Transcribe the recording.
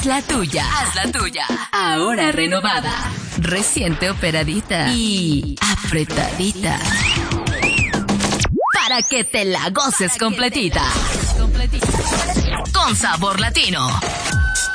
La tuya. Haz la tuya. Ahora renovada. Reciente operadita. Y apretadita. Para que te la goces completita. Con sabor latino.